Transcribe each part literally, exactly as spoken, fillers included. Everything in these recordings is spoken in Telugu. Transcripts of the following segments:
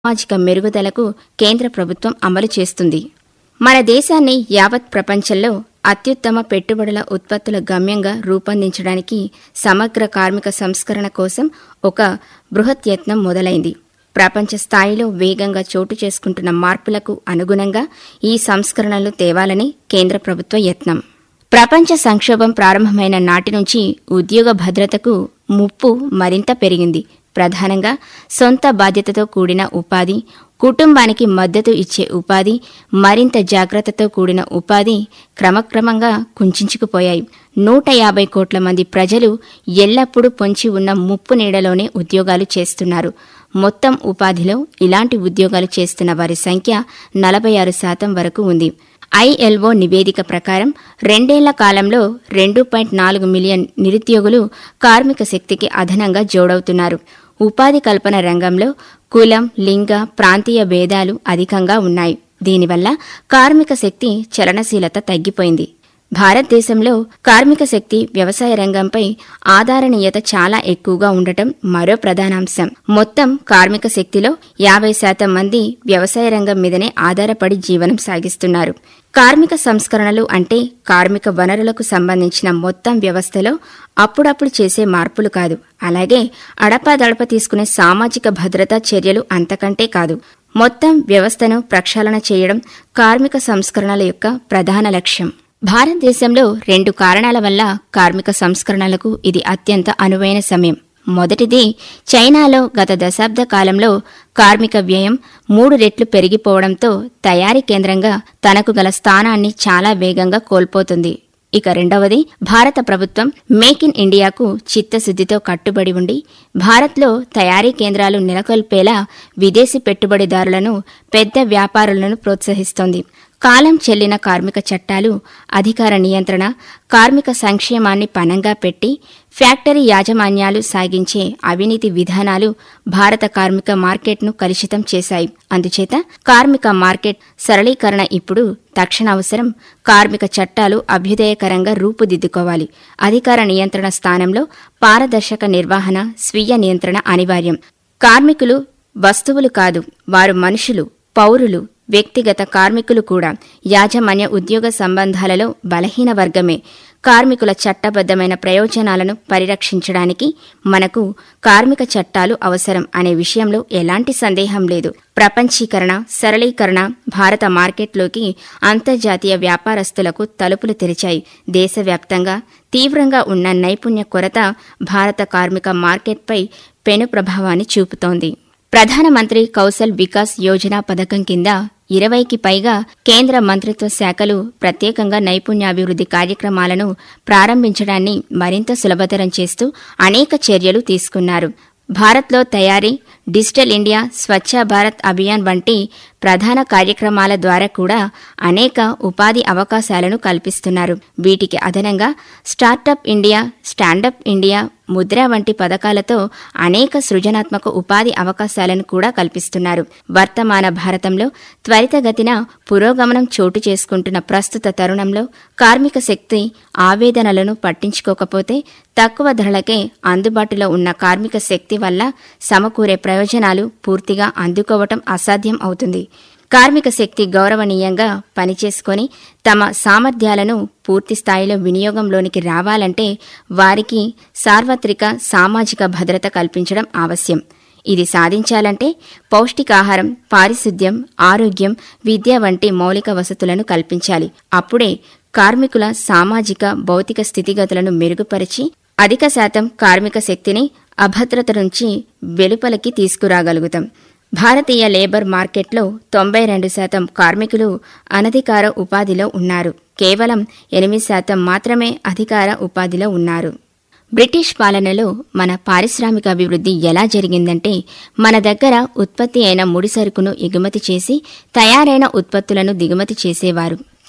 సామాజిక మెరుగుదలకు కేంద్ర ప్రభుత్వం అమలు చేస్తుంది. మన దేశాన్ని యావత్ ప్రపంచంలో అత్యుత్తమ పెట్టుబడుల ఉత్పత్తుల గమ్యంగా రూపొందించడానికి సమగ్ర కార్మిక సంస్కరణ కోసం ఒక బృహత్ యత్నం మొదలైంది. ప్రపంచ స్థాయిలో వేగంగా చోటు చేసుకుంటున్న మార్పులకు అనుగుణంగా ఈ సంస్కరణలు తేవాలని కేంద్ర ప్రభుత్వ యత్నం. ప్రపంచ సంక్షోభం ప్రారంభమైన నాటి నుంచి ఉద్యోగ భద్రతకు ముప్పు మరింత పెరిగింది. ప్రధానంగా సొంత బాధ్యతతో కూడిన ఉపాధి, కుటుంబానికి మద్దతు ఇచ్చే ఉపాధి, మరింత జాగ్రత్తతో కూడిన ఉపాధి క్రమక్రమంగా కుంచుకుపోయాయి. నూట యాభై కోట్ల మంది ప్రజలు ఎల్లప్పుడూ పొంచి ఉన్న ముప్పు నీడలోనే ఉద్యోగాలు చేస్తున్నారు. మొత్తం ఉపాధిలో ఇలాంటి ఉద్యోగాలు చేస్తున్న వారి సంఖ్య నలభై ఆరు శాతం వరకు ఉంది. ఐఎల్ఓ నివేదిక ప్రకారం రెండేళ్ల కాలంలో రెండు పాయింట్ నాలుగు మిలియన్ నిరుద్యోగులు కార్మిక శక్తికి అదనంగా జోడవుతున్నారు. ఉపాధి కల్పన రంగంలో కులం, లింగ, ప్రాంతీయ భేదాలు అధికంగా ఉన్నాయి. దీనివల్ల కార్మిక శక్తి చలనశీలత తగ్గిపోయింది. భారతదేశంలో కార్మిక శక్తి వ్యవసాయ రంగంపై ఆధారణీయత చాలా ఎక్కువగా ఉండటం మరో ప్రధానాంశం. మొత్తం కార్మిక శక్తిలో యాభై శాతం మంది వ్యవసాయ రంగం మీదనే ఆధారపడి జీవనం సాగిస్తున్నారు. కార్మిక సంస్కరణలు అంటే కార్మిక వనరులకు సంబంధించిన మొత్తం వ్యవస్థలో అప్పుడప్పుడు చేసే మార్పులు కాదు, అలాగే అడపాదడప తీసుకునే సామాజిక భద్రతా చర్యలు అంతకంటే కాదు. మొత్తం వ్యవస్థను ప్రక్షాళన చేయడం కార్మిక సంస్కరణల యొక్క ప్రధాన లక్ష్యం. భారతదేశంలో రెండు కారణాల వల్ల కార్మిక సంస్కరణలకు ఇది అత్యంత అనువైన సమయం. మొదటిది, చైనాలో గత దశాబ్ద కాలంలో కార్మిక వ్యయం మూడు రెట్లు పెరిగిపోవడంతో తయారీ కేంద్రంగా తనకు గల స్థానాన్ని చాలా వేగంగా కోల్పోతుంది. ఇక రెండవది, భారత ప్రభుత్వం మేక్ ఇన్ ఇండియాకు చిత్తశుద్దితో కట్టుబడి ఉండి భారత్లో తయారీ కేంద్రాలు నెలకొల్పేలా విదేశీ పెట్టుబడిదారులను, పెద్ద వ్యాపారులను ప్రోత్సహిస్తోంది. కాలం చెల్లిన కార్మిక చట్టాలు, అధికార నియంత్రణ, కార్మిక సంక్షేమాన్ని పణంగా పెట్టి ఫ్యాక్టరీ యాజమాన్యాలు సాగించే అవినీతి విధానాలు భారత కార్మిక మార్కెట్ను కలుషితం చేశాయి. అందుచేత కార్మిక మార్కెట్ సరళీకరణ ఇప్పుడు తక్షణ అవసరం. కార్మిక చట్టాలు అభ్యుదయకరంగా రూపుదిద్దుకోవాలి. అధికార నియంత్రణ స్థానంలో పారదర్శక నిర్వహణ, స్వీయ నియంత్రణ అనివార్యం. కార్మికులు వస్తువులు కాదు, వారు మనుషులు, పౌరులు, వ్యక్తిగత కార్మికులు కూడా. యాజమాన్య ఉద్యోగ సంబంధాలలో బలహీన వర్గమే. కార్మికుల చట్టబద్దమైన ప్రయోజనాలను పరిరక్షించడానికి మనకు కార్మిక చట్టాలు అవసరం అనే విషయంలో ఎలాంటి సందేహం లేదు. ప్రపంచీకరణ, సరళీకరణ భారత మార్కెట్లోకి అంతర్జాతీయ వ్యాపారస్తులకు తలుపులు తెరిచాయి. దేశవ్యాప్తంగా తీవ్రంగా ఉన్న నైపుణ్య కొరత భారత కార్మిక మార్కెట్పై పెను ప్రభావాన్ని చూపుతోంది. ప్రధానమంత్రి కౌశల్ వికాస్ యోజన పథకం కింద ఇరవైకి పైగా కేంద్ర మంత్రిత్వ శాఖలు ప్రత్యేకంగా నైపుణ్యాభివృద్ధి కార్యక్రమాలను ప్రారంభించడాన్ని మరింత సులభతరం చేస్తూ అనేక చర్యలు తీసుకున్నారు. భారత్లో తయారీ, డిజిటల్ ఇండియా, స్వచ్ఛ భారత్ అభియాన్ వంటి ప్రధాన కార్యక్రమాల ద్వారా కూడా అనేక ఉపాధి అవకాశాలను కల్పిస్తున్నారు. వీటికి అదనంగా startup India, stand up India, Mudra వంటి పథకాలతో అనేక సృజనాత్మక ఉపాధి అవకాశాలను కూడా కల్పిస్తున్నారు. వర్తమాన భారతంలో త్వరితగతిన పురోగమనం చోటు చేసుకుంటున్న ప్రస్తుత తరుణంలో కార్మిక శక్తి ఆవేదనలను పట్టించుకోకపోతే తక్కువ ధరలకే అందుబాటులో ఉన్న కార్మిక శక్తి వల్ల సమకూరే ప్రయోజనాలు పూర్తిగా అందుకోవటం అసాధ్యం అవుతుంది. కార్మిక శక్తి గౌరవనీయంగా పనిచేసుకొని తమ సామర్థ్యాలను పూర్తి స్థాయిలో వినియోగంలోనికి రావాలంటే వారికి సార్వత్రిక సామాజిక భద్రత కల్పించడం ఆవశ్యం. ఇది సాధించాలంటే పౌష్టికాహారం, పారిశుద్ధ్యం, ఆరోగ్యం, విద్య వంటి మౌలిక వసతులను కల్పించాలి. అప్పుడే కార్మికుల సామాజిక, భౌతిక స్థితిగతులను మెరుగుపరిచి అధిక శాతం కార్మిక శక్తిని అభద్రత నుంచి వెలుపలికి తీసుకురాగలుగుతాం. భారతీయ లేబర్ మార్కెట్లో తొంభై రెండు శాతం కార్మికులు అనధికార ఉపాధిలో ఉన్నారు. కేవలం ఎనిమిది శాతం మాత్రమే అధికార ఉపాధిలో ఉన్నారు. బ్రిటిష్ పాలనలో మన పారిశ్రామిక అభివృద్ధి ఎలా జరిగిందంటే, మన దగ్గర ఉత్పత్తి అయిన ముడిసరుకును ఎగుమతి చేసి తయారైన ఉత్పత్తులను దిగుమతి చేసేవారు.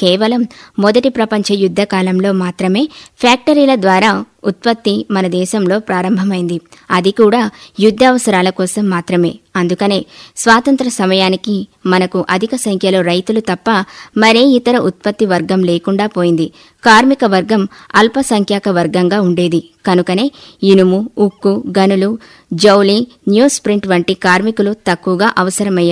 కేవలం మొదటి ప్రపంచ యుద్ధ కాలంలో మాత్రమే ఫ్యాక్టరీల ద్వారా ఉత్పత్తి మన దేశంలో ప్రారంభమైంది. అది కూడా యుద్ధావసరాల కోసం మాత్రమే. అందుకనే స్వాతంత్ర సమయానికి మనకు అధిక సంఖ్యలో రైతులు తప్ప మరే ఇతర ఉత్పత్తి వర్గం లేకుండా పోయింది. కార్మిక వర్గం అల్పసంఖ్యాక వర్గంగా ఉండేది. కనుకనే ఇనుము, ఉక్కు, గనులు, జౌలి, న్యూస్ ప్రింట్ వంటి కార్మికులు తక్కువగా అవసరమయ్యే